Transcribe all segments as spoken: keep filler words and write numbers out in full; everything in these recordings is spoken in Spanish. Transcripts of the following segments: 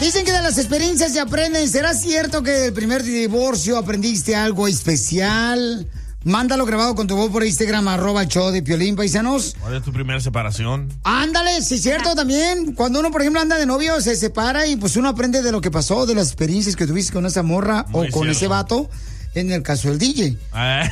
Dicen que de las experiencias se aprenden. ¿Será cierto que del primer divorcio aprendiste algo especial? Mándalo grabado con tu voz por Instagram, arroba el show de Piolín, paisanos. ¿Cuál es tu primera separación? Ándale, sí, cierto también. Cuando uno, por ejemplo, anda de novio, se separa y pues uno aprende de lo que pasó, de las experiencias que tuviste con esa morra Muy o con cierto. ese vato. En el caso del D J.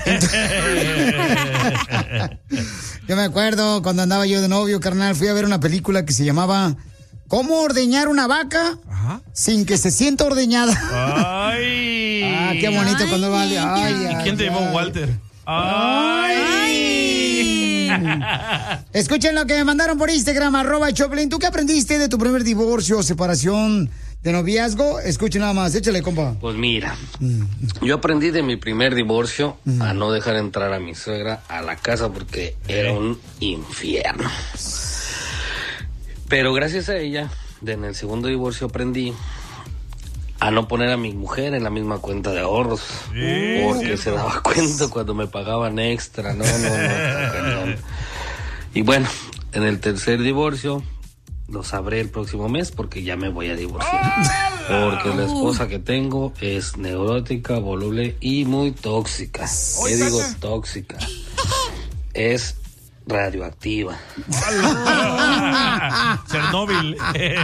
Yo me acuerdo cuando andaba yo de novio, carnal, fui a ver una película que se llamaba ¿Cómo ordeñar una vaca Ajá. sin que se sienta ordeñada? ¡Ay! Ah, qué bonito ay, cuando vale. Ay, ¿Y ay, quién te ay. llevó, Walter? ¡Ay! ay. Escuchen lo que me mandaron por Instagram, arroba Choplin. ¿Tú qué aprendiste de tu primer divorcio o separación de noviazgo? Escuchen nada más, échale, compa. Pues mira, mm. yo aprendí de mi primer divorcio mm. a no dejar entrar a mi suegra a la casa porque era un infierno. Pero gracias a ella, de en el segundo divorcio aprendí a no poner a mi mujer en la misma cuenta de ahorros. Sí, porque sí, se daba cuenta cuando me pagaban extra. No, no, no. no. Y bueno, en el tercer divorcio lo sabré el próximo mes porque ya me voy a divorciar. Porque la esposa que tengo es neurótica, voluble y muy tóxica. ¿Qué digo tóxica? Es radioactiva. Chernóbil.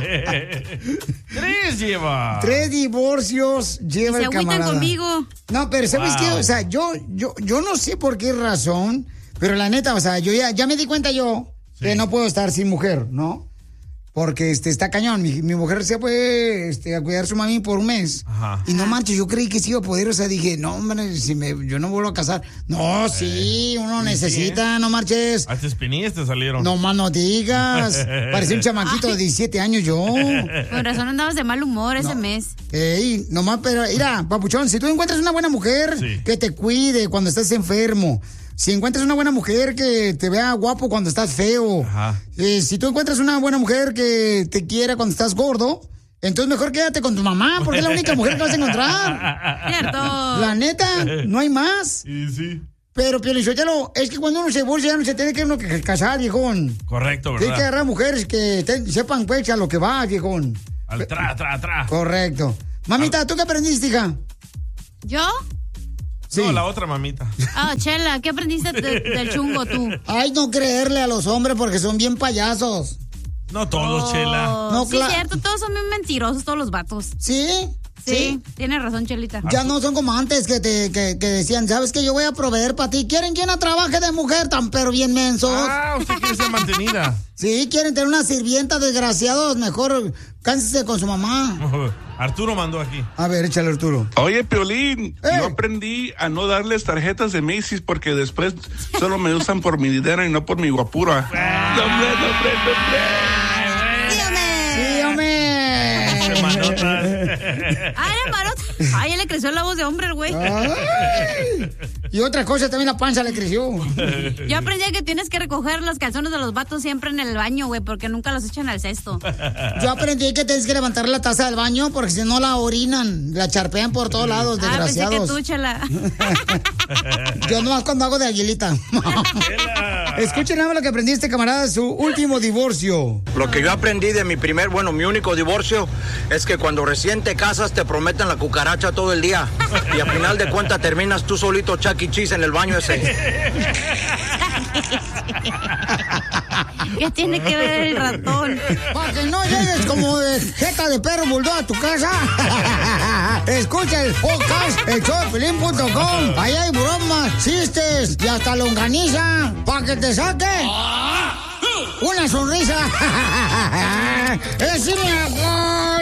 Tres lleva. Tres divorcios lleva y el se camarada. agüitan conmigo. No, pero ¿sabes wow. qué? O sea, yo, yo, yo no sé por qué razón, pero la neta, o sea, yo ya, ya me di cuenta yo sí. que no puedo estar sin mujer, ¿no? Porque este está cañón. Mi, mi mujer se fue este, a cuidar a su mami por un mes. Ajá. Y no manches, yo creí que sí iba a poder. O sea, dije, no, hombre, si me, yo no vuelvo a casar. No, eh, sí, uno necesita, sí, no marches. Hasta espinillas te salieron. No más no digas. Parecía un chamaquito Ay. de diecisiete años yo. Con razón andabas de mal humor ese no. mes. Ey, nomás, pero mira, papuchón, si tú encuentras una buena mujer sí. que te cuide cuando estás enfermo. Si encuentras una buena mujer que te vea guapo cuando estás feo. Ajá. Eh, si tú encuentras una buena mujer que te quiera cuando estás gordo, entonces mejor quédate con tu mamá, porque es la única mujer que vas a encontrar. Cierto. La neta, no hay más. Sí, sí. Pero, Piolichotelo, es que cuando uno se divorcia ya no se tiene que uno que casar, viejón. Correcto, ¿verdad? Tiene que agarrar mujeres que te, sepan pues a lo que va, viejón. Al tra, tra, tra. Correcto. Mamita, ¿tú qué aprendiste, hija? ¿Yo? Sí. No, la otra mamita. Ah, oh, Chela, ¿qué aprendiste de, del chungo tú? Ay, no creerle a los hombres porque son bien payasos. No todos, oh, Chela. No, sí, cla- cierto, todos son bien mentirosos, todos los vatos. ¿Sí? Sí, sí, tienes razón, Chelita. Ya no son como antes que te que, que decían, ¿sabes qué? Yo voy a proveer para ti. ¿Quieren que una trabaje de mujer tan pero bien mensos? Ah, usted quiere ser mantenida. Sí, quieren tener una sirvienta, desgraciados. Mejor cánsese con su mamá. Arturo mandó aquí. A ver, échale, Arturo. Oye, Piolín, ¿Eh? yo aprendí a no darles tarjetas de Macy's porque después solo me usan por mi dinero y no por mi guapura. ¡Nombre, nombre, nombre! ¡Sí, hombre! ¡Ah, era marota! ¡Ay, ya le creció la voz de hombre, el güey! Y otra cosa, también la panza le creció. Yo aprendí que tienes que recoger los calzones de los vatos siempre en el baño, güey, porque nunca los echan al cesto. Yo aprendí que tienes que levantar la taza del baño porque si no la orinan, la charpean por todos lados, desgraciados. Ah, pensé que tú, Chela. Yo nomás cuando hago de aguilita. Escuchen nada lo que aprendiste, camarada, de su último divorcio. Lo que yo aprendí de mi primer, bueno, mi único divorcio es que cuando recién te casas te prometen la cucaracha todo el día y al final de cuentas terminas tú solito Chuck E. Cheese en el baño ese. ¿Qué tiene que ver el ratón? Para que no llegues como de jeta de perro bulldog a tu casa. Escucha el podcast, el show de Piolín punto com. Ahí hay bromas, chistes y hasta longaniza para que te saque una sonrisa. ¡Es mi amor!